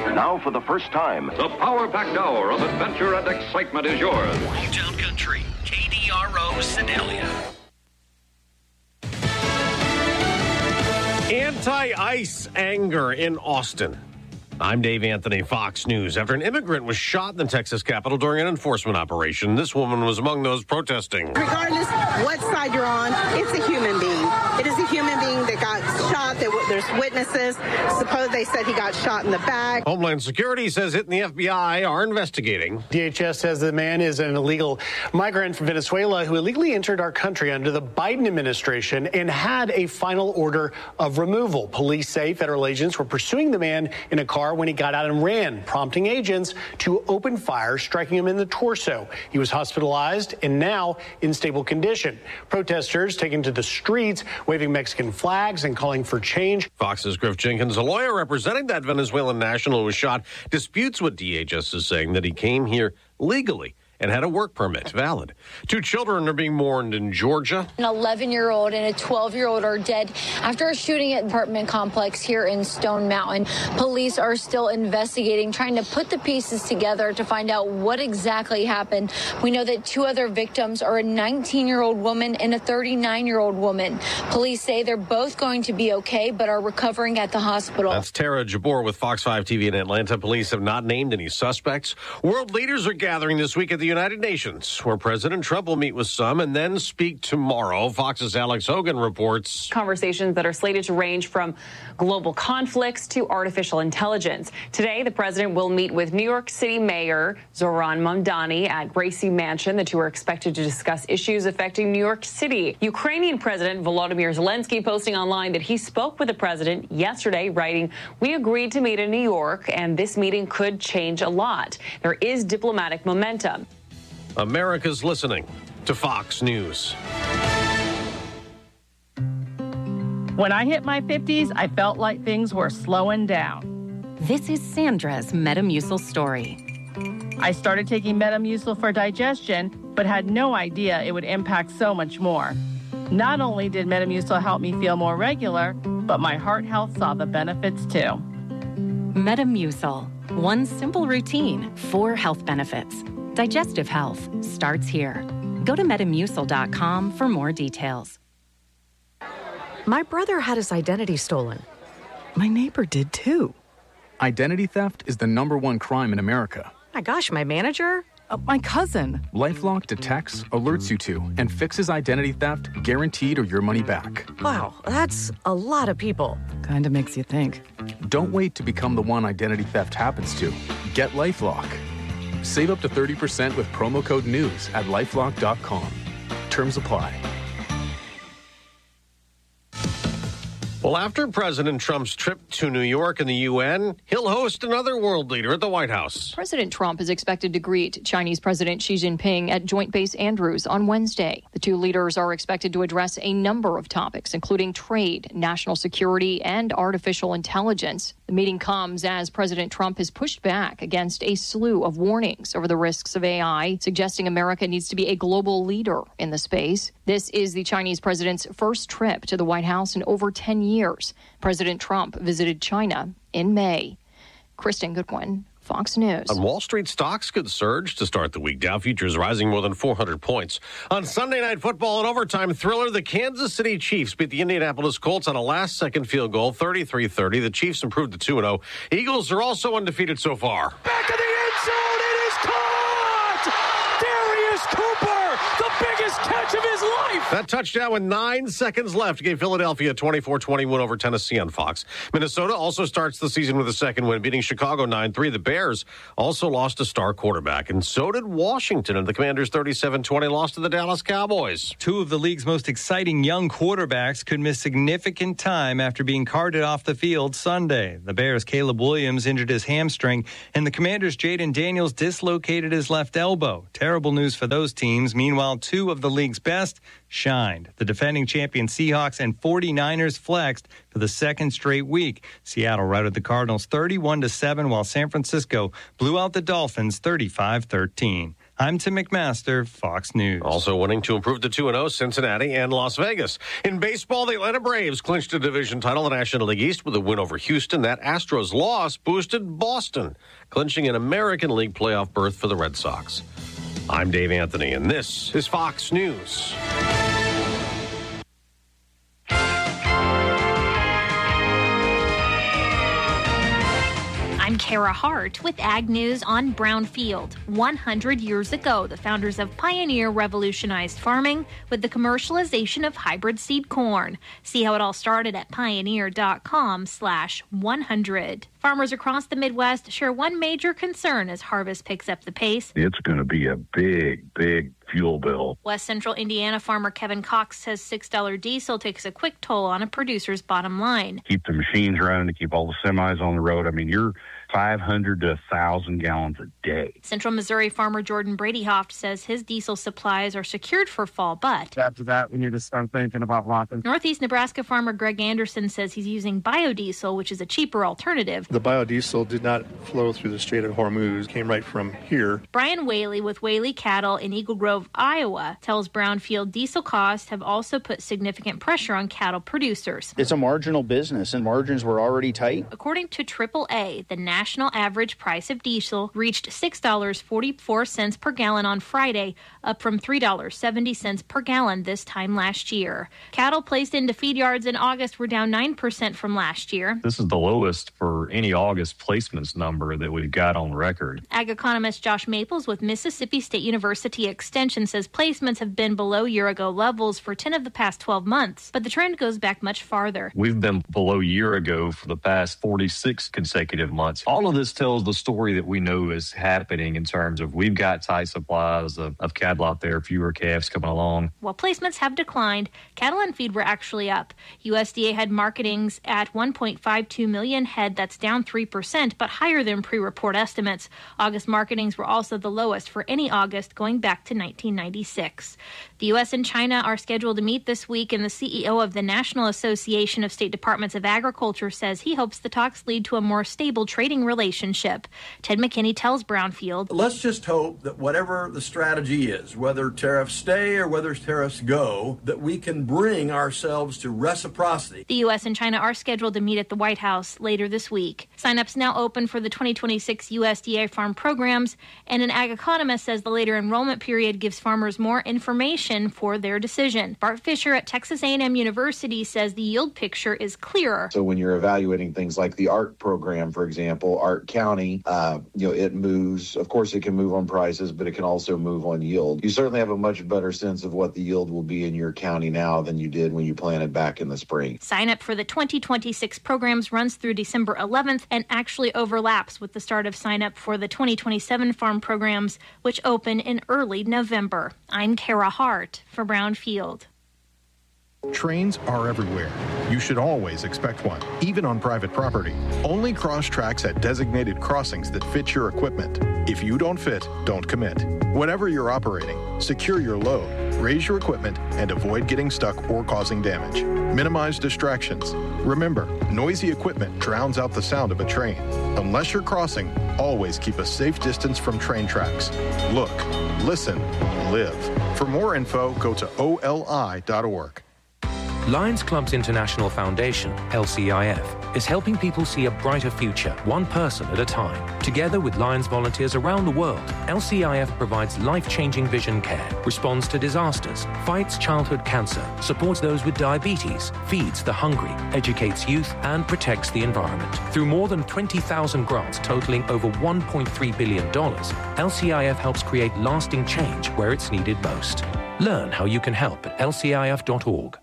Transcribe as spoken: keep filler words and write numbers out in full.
Now, for the first time, the power-packed hour of adventure and excitement is yours. Hometown Country, K D R O Sedalia. Anti-ICE anger in Austin. I'm Dave Anthony, Fox News. After an immigrant was shot in the Texas Capitol during an enforcement operation, this woman was among those protesting. Regardless what side you're on, it's a human being. It is a human being that got shot. There's witnesses. Suppose they said he got shot in the back. Homeland Security says it and the F B I are investigating. D H S says the man is an illegal migrant from Venezuela who illegally entered our country under the Biden administration and had a final order of removal. Police say federal agents were pursuing the man in a car when he got out and ran, prompting agents to open fire, striking him in the torso. He was hospitalized and now in stable condition. Protesters taking to the streets, waving Mexican flags and calling for change. Fox's Griff Jenkins, a lawyer representing that Venezuelan national who was shot, disputes what D H S is saying, that he came here legally and had a work permit valid. Two children are being mourned in Georgia. An eleven-year-old and a twelve-year-old are dead after a shooting at an apartment complex here in Stone Mountain. Police are still investigating, trying to put the pieces together to find out what exactly happened. We know that two other victims are a nineteen-year-old woman and a thirty-nine-year-old woman. Police say they're both going to be okay, but are recovering at the hospital. That's Tara Jabor with Fox five T V in Atlanta. Police have not named any suspects. World leaders are gathering this week at the United Nations, where President Trump will meet with some and then speak tomorrow. Fox's Alex Hogan reports. Conversations that are slated to range from global conflicts to artificial intelligence. Today, the president will meet with New York City Mayor Zohran Mamdani at Gracie Mansion. The two are expected to discuss issues affecting New York City. Ukrainian President Volodymyr Zelensky posting online that he spoke with the president yesterday, writing, "We agreed to meet in New York, and this meeting could change a lot. There is diplomatic momentum." America's listening to Fox News. When I hit my fifties, I felt like things were slowing down. This is Sandra's Metamucil story. I started taking Metamucil for digestion, but had no idea it would impact so much more. Not only did Metamucil help me feel more regular, but my heart health saw the benefits too. Metamucil. One simple routine, four health benefits. Digestive health starts here. Go to Metamucil dot com for more details. My brother had his identity stolen. My neighbor did too. Identity theft is the number one crime in America. My gosh, my manager? Uh, my cousin. LifeLock detects, alerts you to, and fixes identity theft guaranteed or your money back. Wow, that's a lot of people. Kinda makes you think. Don't wait to become the one identity theft happens to. Get LifeLock. Save up to thirty percent with promo code NEWS at lifelock dot com. Terms apply. Well, after President Trump's trip to New York and the U N, he'll host another world leader at the White House. President Trump is expected to greet Chinese President Xi Jinping at Joint Base Andrews on Wednesday. The two leaders are expected to address a number of topics, including trade, national security, and artificial intelligence. The meeting comes as President Trump has pushed back against a slew of warnings over the risks of A I, suggesting America needs to be a global leader in the space. This is the Chinese president's first trip to the White House in over ten years. President Trump visited China in May. Kristen Goodwin, Fox News. On Wall Street, stocks could surge to start the week. Dow futures rising more than four hundred points. On Sunday Night Football, an overtime thriller, the Kansas City Chiefs beat the Indianapolis Colts on a last-second field goal, thirty-three thirty. The Chiefs improved to two and oh. Eagles are also undefeated so far. Back of the end zone, it is caught! Darius Cooper, the biggest catch of his life! That touchdown with nine seconds left gave Philadelphia a twenty-four twenty win over Tennessee on Fox. Minnesota also starts the season with a second win, beating Chicago nine three. The Bears also lost a star quarterback, and so did Washington, and the Commanders thirty-seven twenty lost to the Dallas Cowboys. Two of the league's most exciting young quarterbacks could miss significant time after being carted off the field Sunday. The Bears' Caleb Williams injured his hamstring, and the Commanders' Jaden Daniels dislocated his left elbow. Terrible news for those teams. Meanwhile, two of the league's best shined. The defending champion Seahawks and forty-niners flexed for the second straight week. Seattle routed the Cardinals thirty-one to seven, while San Francisco blew out the Dolphins thirty-five thirteen. I'm Tim McMaster, Fox News. Also winning to improve to two and oh, Cincinnati and Las Vegas. In baseball, the Atlanta Braves clinched a division title in the National League East with a win over Houston. That Astros loss boosted Boston, clinching an American League playoff berth for the Red Sox. I'm Dave Anthony, and this is Fox News. I'm Kara Hart with Ag News on Brownfield. one hundred years ago, the founders of Pioneer revolutionized farming with the commercialization of hybrid seed corn. See how it all started at pioneer.com slash 100. Farmers across the Midwest share one major concern as harvest picks up the pace. It's going to be a big, big fuel bill. West Central Indiana farmer Kevin Cox says six dollars diesel takes a quick toll on a producer's bottom line. Keep the machines running, to keep all the semis on the road. I mean, you're five hundred to one thousand gallons a day. Central Missouri farmer Jordan Bradyhoft says his diesel supplies are secured for fall, but after that, we need to start thinking about locking. Northeast Nebraska farmer Greg Anderson says he's using biodiesel, which is a cheaper alternative. The biodiesel did not flow through the Strait of Hormuz, came right from here. Brian Whaley with Whaley Cattle in Eagle Grove, Iowa, tells Brownfield diesel costs have also put significant pressure on cattle producers. It's a marginal business, and margins were already tight. According to triple A, the national average price of diesel reached six dollars and forty-four cents per gallon on Friday, up from three dollars and seventy cents per gallon this time last year. Cattle placed into feed yards in August were down nine percent from last year. This is the lowest for any August placements number that we've got on record. Ag economist Josh Maples with Mississippi State University Extension says placements have been below year-ago levels for ten of the past twelve months, but the trend goes back much farther. We've been below year ago for the past forty-six consecutive months. All of this tells the story that we know is happening in terms of we've got tight supplies of, of cattle out there, fewer calves coming along. While placements have declined, cattle and feed were actually up. U S D A had marketings at one point five two million head. That's down three percent, but higher than pre-report estimates. August marketings were also the lowest for any August going back to nineteen ninety-six. The U S and China are scheduled to meet this week, and the C E O of the National Association of State Departments of Agriculture says he hopes the talks lead to a more stable trading relationship. Ted McKinney tells Brownfield, let's just hope that whatever the strategy is, whether tariffs stay or whether tariffs go, that we can bring ourselves to reciprocity. The U S and China are scheduled to meet at the White House later this week. Sign-ups now open for the twenty twenty-six U S D A farm programs, and an ag economist says the later enrollment period gives farmers more information for their decision. Bart Fisher at Texas A and M University says the yield picture is clearer. So when you're evaluating things like the A R C program, for example, A R C County, uh, you know, it moves. Of course, it can move on prices, but it can also move on yield. You certainly have a much better sense of what the yield will be in your county now than you did when you planted back in the spring. Sign up for the twenty twenty-six programs runs through December eleventh and actually overlaps with the start of sign up for the twenty twenty-seven farm programs, which open in early November. I'm Kara Hart for Brownfield. Trains are everywhere. You should always expect one, even on private property. Only cross tracks at designated crossings that fit your equipment. If you don't fit, don't commit. Whatever you're operating, secure your load, raise your equipment, and avoid getting stuck or causing damage. Minimize distractions. Remember, noisy equipment drowns out the sound of a train. Unless you're crossing, always keep a safe distance from train tracks. Look, listen, live. For more info, go to O L I dot org. Lions Clubs International Foundation, L C I F, is helping people see a brighter future, one person at a time. Together with Lions volunteers around the world, L C I F provides life-changing vision care, responds to disasters, fights childhood cancer, supports those with diabetes, feeds the hungry, educates youth, and protects the environment. Through more than twenty thousand grants totaling over one point three billion dollars, L C I F helps create lasting change where it's needed most. Learn how you can help at L C I F dot org.